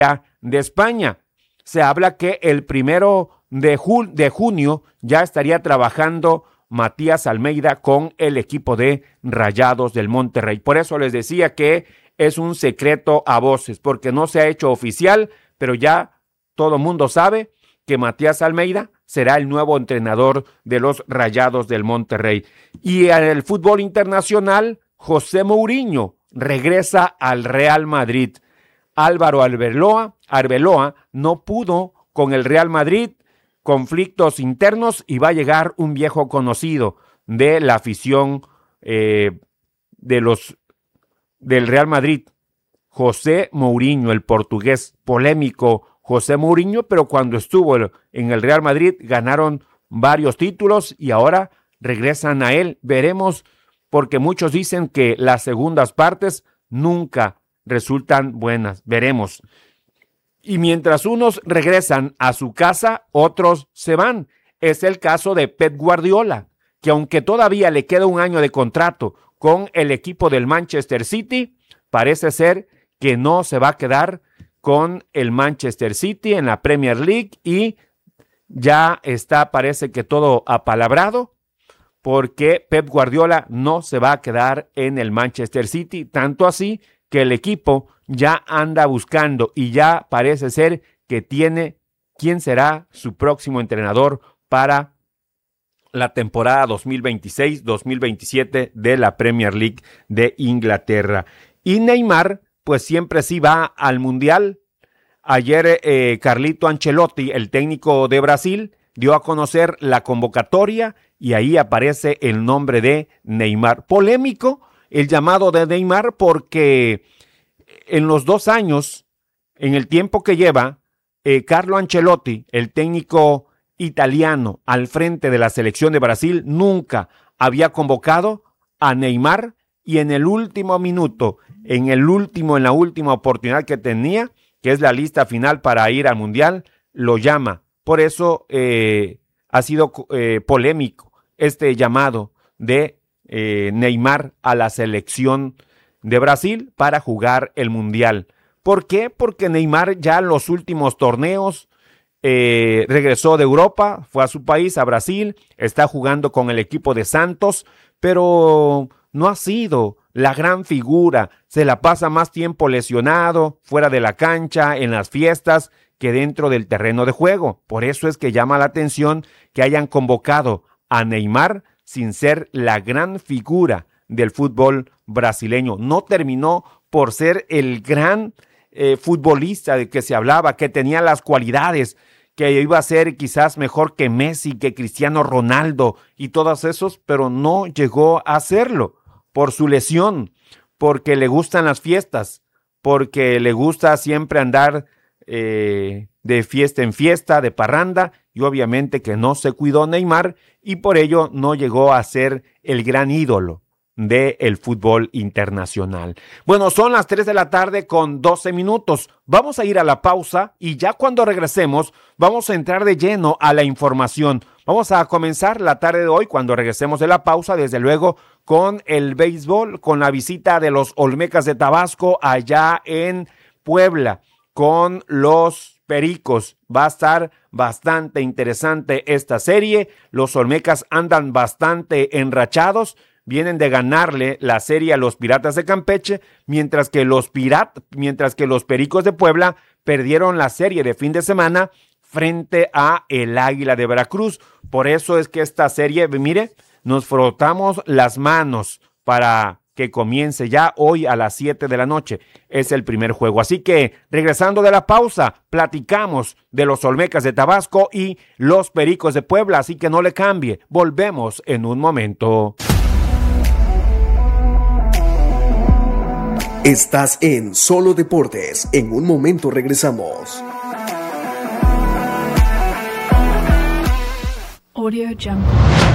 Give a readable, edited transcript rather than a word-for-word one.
de España. Se habla que el 1 de junio ya estaría trabajando Matías Almeida con el equipo de Rayados del Monterrey. Por eso les decía que es un secreto a voces, porque no se ha hecho oficial, pero ya todo el mundo sabe que Matías Almeida será el nuevo entrenador de los Rayados del Monterrey. Y en el fútbol internacional, José Mourinho regresa al Real Madrid. Álvaro Arbeloa no pudo con el Real Madrid, conflictos internos, y va a llegar un viejo conocido de la afición del Real Madrid, José Mourinho, el portugués, polémico José Mourinho, pero cuando estuvo en el Real Madrid ganaron varios títulos y ahora regresan a él. Veremos, porque muchos dicen que las segundas partes nunca resultan buenas. Veremos. Y mientras unos regresan a su casa, otros se van. Es el caso de Pep Guardiola, que aunque todavía le queda un año de contrato con el equipo del Manchester City, parece ser que no se va a quedar con el Manchester City en la Premier League y ya está, parece que todo apalabrado, porque Pep Guardiola no se va a quedar en el Manchester City, tanto así que el equipo ya anda buscando y ya parece ser que tiene quién será su próximo entrenador para la temporada 2026-2027 de la Premier League de Inglaterra. Y Neymar, pues siempre sí va al Mundial. Ayer Carlito Ancelotti, el técnico de Brasil, dio a conocer la convocatoria y ahí aparece el nombre de Neymar. Polémico el llamado de Neymar porque en los 2 años, en el tiempo que lleva Carlo Ancelotti, el técnico italiano al frente de la selección de Brasil, nunca había convocado a Neymar y en el último minuto, en la última oportunidad que tenía, que es la lista final para ir al Mundial, lo llama. Por eso ha sido polémico este llamado de Neymar a la selección de Brasil para jugar el Mundial. ¿Por qué? Porque Neymar ya en los últimos torneos regresó de Europa, fue a su país, a Brasil, está jugando con el equipo de Santos, pero no ha sido la gran figura, se la pasa más tiempo lesionado, fuera de la cancha, en las fiestas, que dentro del terreno de juego. Por eso es que llama la atención que hayan convocado a Neymar sin ser la gran figura del fútbol brasileño. No terminó por ser el gran futbolista de que se hablaba, que tenía las cualidades, que iba a ser quizás mejor que Messi, que Cristiano Ronaldo y todos esos, pero no llegó a hacerlo por su lesión, porque le gustan las fiestas, porque le gusta siempre andar de fiesta en fiesta, de parranda, y obviamente que no se cuidó Neymar y por ello no llegó a ser el gran ídolo del fútbol internacional. Bueno, son las 3 de la tarde con 12 minutos. Vamos a ir a la pausa y ya cuando regresemos vamos a entrar de lleno a la información. Vamos a comenzar la tarde de hoy cuando regresemos de la pausa, desde luego con el béisbol, con la visita de los Olmecas de Tabasco allá en Puebla, con los Pericos. Va a estar bastante interesante esta serie. Los Olmecas andan bastante enrachados. Vienen de ganarle la serie a los Piratas de Campeche, mientras que los Pericos de Puebla perdieron la serie de fin de semana frente a el Águila de Veracruz. Por eso es que esta serie, mire, nos frotamos las manos para que comience ya hoy a las 7 de la noche. Es el primer juego. Así que, regresando de la pausa, platicamos de los Olmecas de Tabasco y los Pericos de Puebla. Así que no le cambie. Volvemos en un momento. Estás en Solo Deportes. En un momento regresamos. Audio Jungle.